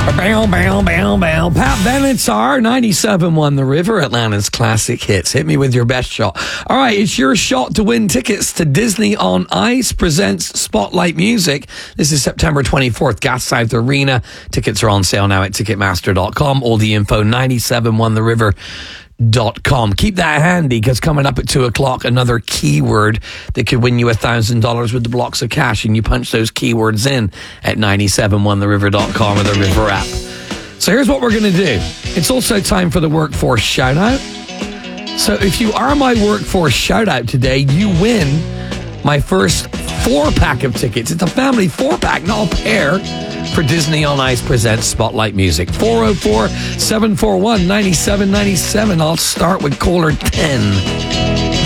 Bow, bow, bow, bow. Pat Bennett's our 97.1 The River, Atlanta's classic hits. Hit me with your best shot. All right, it's your shot to win tickets to Disney on Ice presents Spotlight Music. This is September 24th, Gas South Arena. Tickets are on sale now at Ticketmaster.com. All the info, 97.1theriver.com. Keep that handy, because coming up at 2 o'clock, another keyword that could win you $1,000 with the blocks of cash, and you punch those keywords in at 97.1theriver.com or the River app. So here's what we're going to do. It's also time for the workforce shout out. So if you are my workforce shout out today, you win my first 4-pack of tickets. It's a family 4-pack, not a pair, for Disney on Ice presents Spotlight Music. 404-741-9797. I'll start with caller 10.